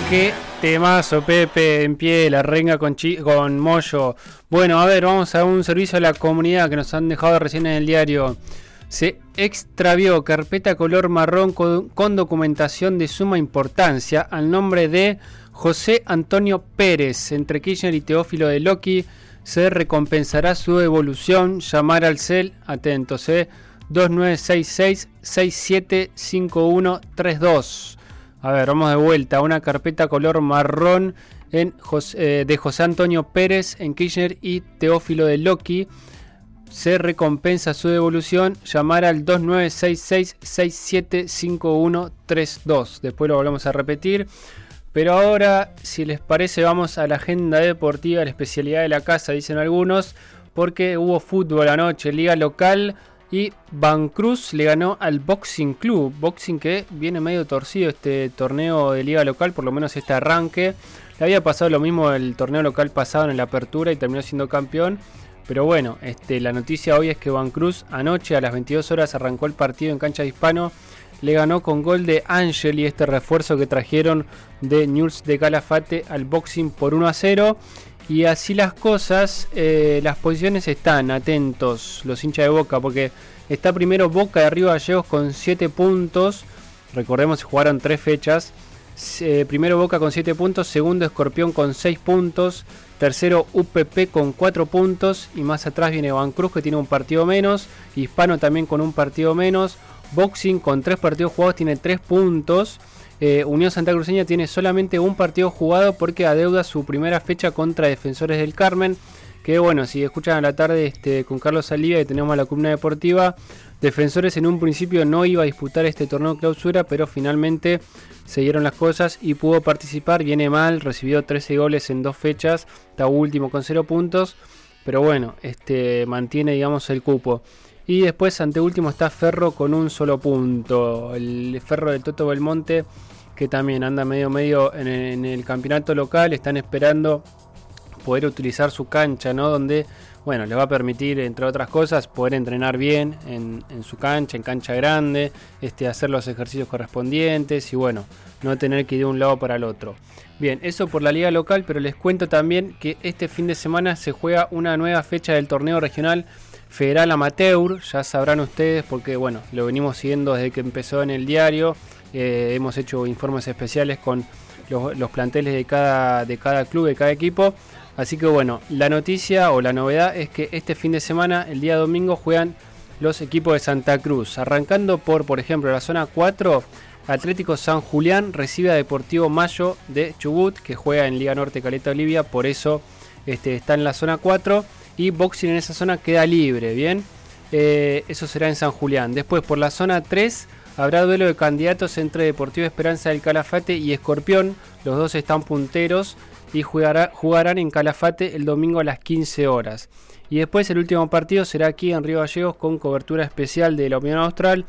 Qué temazo, Pepe, en pie, la renga con Moyo. Bueno, a ver, vamos a un servicio a la comunidad que nos han dejado recién en el diario. Se extravió carpeta color marrón con documentación de suma importancia al nombre de José Antonio Pérez. Entre Kirchner y Teófilo de Loki se recompensará su devolución. Llamar al CEL, atentos, 2966-675132. A ver, vamos de vuelta. Una carpeta color marrón de José Antonio Pérez en Kirchner y Teófilo de Loki. Se recompensa su devolución. Llamar al 2966-675132. Después lo volvemos a repetir. Pero ahora, si les parece, vamos a la agenda deportiva, la especialidad de la casa, dicen algunos, porque hubo fútbol anoche, liga local. Y Vancruz le ganó al Boxing Club. Boxing que viene medio torcido este torneo de liga local, por lo menos este arranque. Le había pasado lo mismo el torneo local pasado en la apertura y terminó siendo campeón. Pero bueno, la noticia hoy es que Vancruz anoche a las 22 horas arrancó el partido en cancha de Hispano. Le ganó con gol de Angeli, este refuerzo que trajeron de Newell's de Calafate al Boxing por 1-0. Y así las cosas, las posiciones están, atentos los hinchas de Boca, porque está primero Boca de Río Gallegos con 7 puntos, recordemos que jugaron 3 fechas, primero Boca con 7 puntos, segundo Escorpión con 6 puntos, tercero UPP con 4 puntos, y más atrás viene Vancruz que tiene un partido menos, Hispano también con un partido menos, Boxing con 3 partidos jugados tiene 3 puntos, Unión Santa Cruceña tiene solamente un partido jugado porque adeuda su primera fecha contra Defensores del Carmen. Que bueno, si escuchan a la tarde con Carlos Salivia, que tenemos la columna deportiva, Defensores en un principio no iba a disputar este torneo clausura, pero finalmente se dieron las cosas y pudo participar. Viene mal, recibió 13 goles en 2 fechas, está último con 0 puntos, pero bueno, mantiene digamos el cupo. Y después anteúltimo está Ferro con un solo punto. El Ferro del Toto Belmonte, que también anda medio en el campeonato local. Están esperando poder utilizar su cancha, ¿no? Donde, bueno, les va a permitir, entre otras cosas, poder entrenar bien en su cancha, en cancha grande, hacer los ejercicios correspondientes y, bueno, no tener que ir de un lado para el otro. Bien, eso por la liga local, pero les cuento también que este fin de semana se juega una nueva fecha del torneo regional Federal Amateur. Ya sabrán ustedes porque bueno, lo venimos siguiendo desde que empezó en el diario. Hemos hecho informes especiales con los planteles de cada club, de cada equipo. Así que bueno, la noticia o la novedad es que este fin de semana, el día domingo, juegan los equipos de Santa Cruz. Arrancando por ejemplo, la zona 4, Atlético San Julián recibe a Deportivo Mayo de Chubut, que juega en Liga Norte Caleta Olivia, por eso está en la zona 4. Y Boxing en esa zona queda libre, ¿bien? Eso será en San Julián. Después, por la zona 3, habrá duelo de candidatos entre Deportivo Esperanza del Calafate y Escorpión. Los dos están punteros y jugarán en Calafate el domingo a las 15 horas. Y después el último partido será aquí en Río Gallegos con cobertura especial de la Opinión Austral.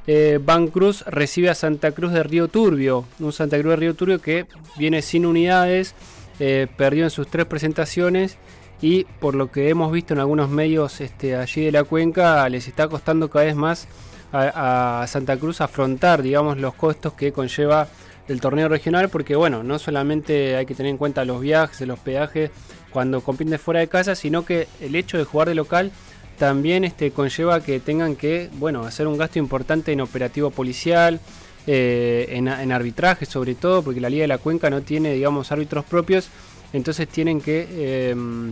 Vancruz recibe a Santa Cruz de Río Turbio. Un Santa Cruz de Río Turbio que viene sin unidades, perdió en sus 3 presentaciones. Y por lo que hemos visto en algunos medios allí de la cuenca, les está costando cada vez más a Santa Cruz afrontar, digamos, los costos que conlleva el torneo regional, porque bueno, no solamente hay que tener en cuenta los viajes, los peajes cuando compiten fuera de casa, sino que el hecho de jugar de local también conlleva que tengan que, bueno, hacer un gasto importante en operativo policial, en arbitraje sobre todo, porque la Liga de la Cuenca no tiene, digamos, árbitros propios. Entonces tienen que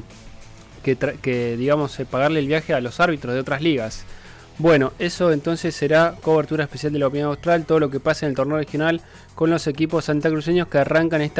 digamos, pagarle el viaje a los árbitros de otras ligas. Bueno, eso entonces será cobertura especial de la Opinión Austral, todo lo que pasa en el torneo regional con los equipos santacruceños que arrancan esta